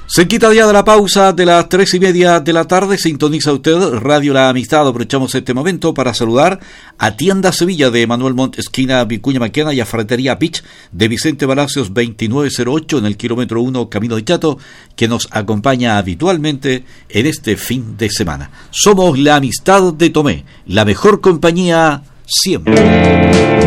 Cerquita ya de la pausa de las 3:30 de la tarde, sintoniza usted Radio La Amistad. Aprovechamos este momento para saludar a Tienda Sevilla de Manuel Montt, esquina Vicuña Maquena, y a Ferretería Pitch de Vicente Palacios 2908 en el kilómetro 1 Camino de Chato, que nos acompaña habitualmente en este fin de semana. Somos La Amistad de Tomé, la mejor compañía siempre.